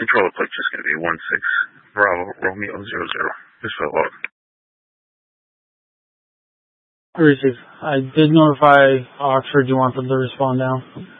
Control plate just going to be 16 Bravo Romeo 00. Just for the log. Receive. I did notify Oxford you wanted them to respond now.